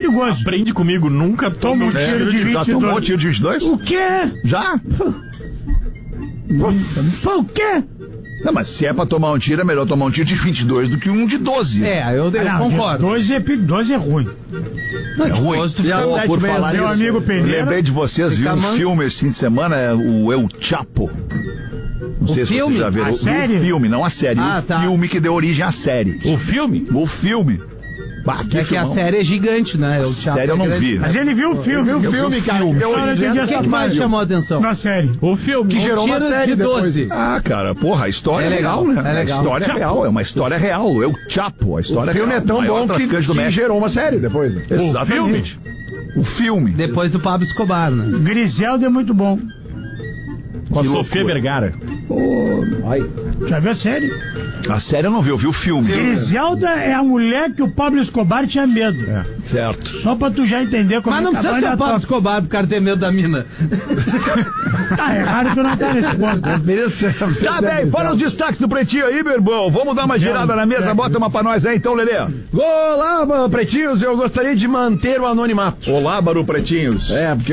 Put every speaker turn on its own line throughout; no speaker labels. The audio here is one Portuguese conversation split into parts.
perigoso.
Aprende comigo, nunca
Toma um tiro de 22.
Já tomou um tiro de 22?
O quê?
Já?
O quê?
Não, mas se é pra tomar um tiro, é melhor tomar um tiro de 22 do que um de 12.
Eu concordo.
12 é ruim.
É ruim. Por falar
meu
nisso,
amigo Pereira.
lembrei de vocês, viu um filme esse fim de semana, o El Chapo. Não sei se vocês já viram.
A série?
O filme, não a série. O filme que deu origem à série.
O filme?
O filme. Bah,
Que a série é gigante, né?
A série eu não vi.
Mas ele viu o filme.
Eu vi o filme, cara.
O que mais chamou a atenção?
Na série.
O filme.
Que gerou uma série de 12.
Ah, cara, porra, a história é legal, né?
É legal.
A história é real, é uma história real. É o Chapo, a história
O filme
real.
é tão bom que gerou uma série depois, né?
Exatamente. O filme.
Depois do Pablo Escobar, né?
Griselda é muito bom.
Com a Sofia Vergara.
Já viu a série?
A série eu não vi, eu vi o filme.
Griselda é a mulher que o Pablo Escobar tinha medo.
Certo.
Só pra tu já entender como
Mas não precisa ser o Pablo Escobar pro cara ter medo da mina.
Tá errado, tu não tá nesse ponto.
Tá bem, fora os destaques do Pretinho aí, meu irmão. Vamos dar uma girada na mesa, bota uma pra nós aí então, Lelê.
Olá, pretinhos, eu gostaria de manter o anonimato.
Olá, Baru Pretinhos.
Porque...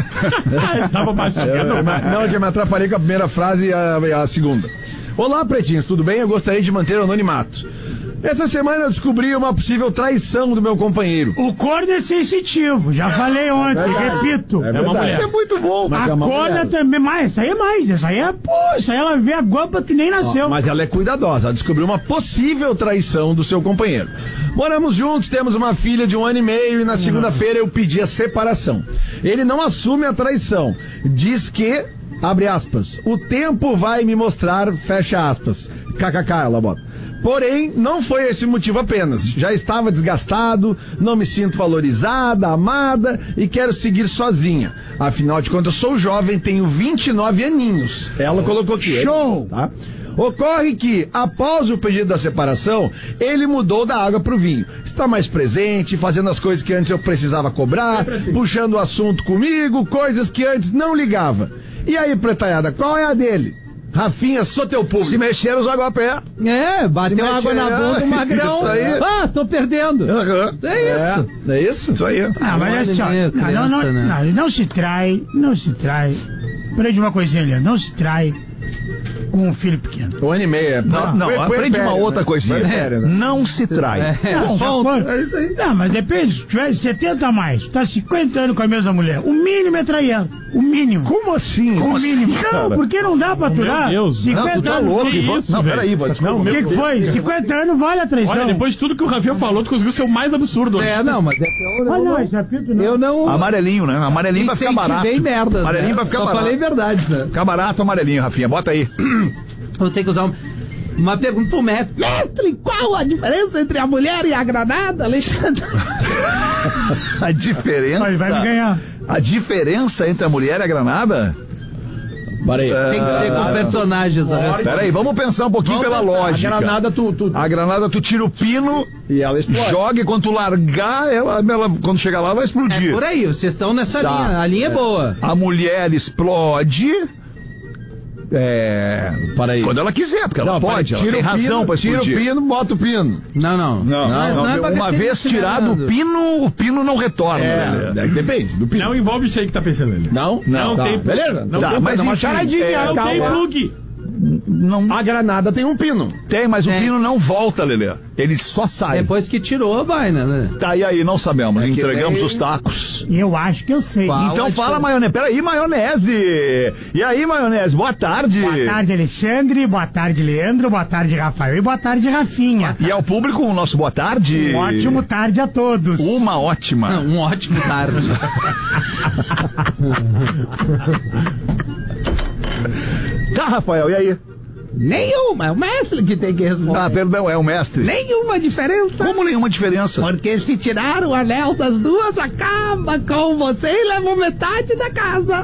Tava mastigando.
Não, que eu me atrapalhei com a primeira frase e a segunda. Olá, pretinhos, tudo bem? Eu gostaria de manter o anonimato. Essa semana eu descobri uma possível traição do meu companheiro.
O corno é sensitivo, já falei ontem, repito.
É uma mulher.
Isso é muito bom.
A corna também, mas essa aí é mais, essa aí ela vê a guampa que nem nasceu.
Mas ela é cuidadosa, ela descobriu uma possível traição do seu companheiro. Moramos juntos, temos uma filha de 1 ano e meio e na segunda-feira eu pedi a separação. Ele não assume a traição, diz que, abre aspas, o tempo vai me mostrar, fecha aspas, kkk, ela bota. Porém, não foi esse o motivo apenas. Já estava desgastado, não me sinto valorizada, amada e quero seguir sozinha. Afinal de contas, eu sou jovem, tenho 29 aninhos. Ela colocou aqui.
Show!
Tá? Ocorre que, após o pedido da separação, ele mudou da água pro vinho. Está mais presente, fazendo as coisas que antes eu precisava cobrar, puxando o assunto comigo, coisas que antes não ligava. E aí, pretalhada, qual é a dele? Rafinha, sou teu público.
Se mexer, os água a pé.
Bateu água na bunda do magrão.
Isso aí.
Tô perdendo. É isso.
É isso?
Isso aí.
Mas assim, ó, não se trai. Aprende uma coisinha ali, não se trai com um filho pequeno.
1 ano e meio.
Não, aprende uma outra coisinha. Não se trai.
É isso aí.
Não, mas depende, se tiver 70 a mais, tá 50 anos com a mesma mulher, o mínimo é trair ela. O mínimo.
Como assim?
O mínimo. Não, porque não dá pra aturar.
Meu Deus.
50
Não, tu tá
anos.
louco.
isso,
Não,
velho.
peraí, vou te
O que foi? 50 anos vale a traição.
Olha, depois de tudo que o Rafael falou, tu conseguiu ser o mais absurdo.
Não, mas é que
Não, esse apito não.
eu não
Amarelinho, né? Amarelinho vai ficar barato.
incentivei merdas,
Amarelinho
né?
vai ficar
Só
barato.
falei verdade, né?
Ficar barato, amarelinho, Rafinha. Bota aí.
Vou ter que usar uma pergunta pro mestre. Mestre, qual a diferença entre a mulher e a granada, Alexandre?
A diferença...
Vai me ganhar.
A diferença entre a mulher e a granada?
Parei.
Tem que ser com personagens a resposta.
Peraí, vamos pensar um pouquinho pela lógica.
A granada
A granada tu tira o pino
e ela explode.
joga e quando tu largar, ela quando chegar lá vai explodir.
É por aí, vocês estão nessa linha. A linha é boa.
A mulher explode...
Para
quando ela quiser, porque ela pode, ela tem razão pra explodir.
Tira o pino, bota o pino.
Não. Não é
Uma vez tirado o pino não retorna.
Depende do pino.
Não envolve isso aí que tá pensando ele.
Não
Tá.
tem. Beleza?
Não
Tá,
tem,
mas
uma
enfim,
charadinha,
não tem plug.
Não
A granada tem um pino.
tem, mas o
Tem.
pino não volta, Lelê. Ele só sai.
Depois que tirou, vai, né?
Tá, e aí, não sabemos.
que
Entregamos
nem-
os tacos.
Eu acho que eu sei.
Qual?
Então
é
fala,
diferente.
maionese. Peraí, maionese. E aí, maionese, boa tarde.
Boa tarde, Alexandre. Boa tarde, Leandro. Boa tarde, Rafael. E boa tarde, Rafinha.
E ao público, o nosso boa tarde.
Um ótimo tarde a todos.
Uma ótima.
Um ótimo tarde.
Tá, Rafael, e aí?
Nenhuma, é o mestre que tem que responder.
Ah, perdão, é o mestre.
Nenhuma diferença.
Como nenhuma diferença?
Porque se tirar o anel das duas, acaba com você e leva metade da casa.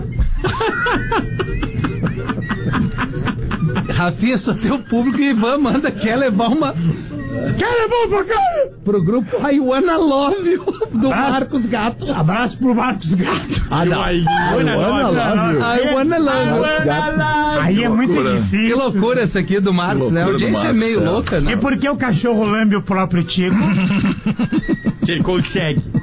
Rafinha, só teu público e Ivan quer levar uma...
Quer levar pra cá?
Pro grupo I Wanna Love You, do
Abraço.
Marcos Gato.
Abraço pro Marcos Gato.
Não.
I Wanna Love You.
Aí é muito
Que
difícil.
loucura essa aqui do Marcos, né? A
Loucura do
audiência é
Marcos,
meio
é.
louca, né?
E por que o cachorro lambe o próprio tico?
Que ele consegue.